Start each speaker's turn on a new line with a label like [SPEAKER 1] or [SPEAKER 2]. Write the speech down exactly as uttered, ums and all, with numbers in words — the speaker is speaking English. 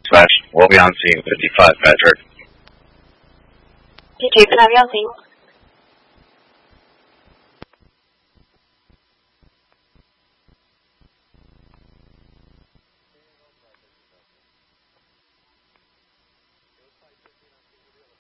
[SPEAKER 1] Dispatch, we'll be on scene, fifty-five, Patrick.
[SPEAKER 2] P J, can I have you on scene?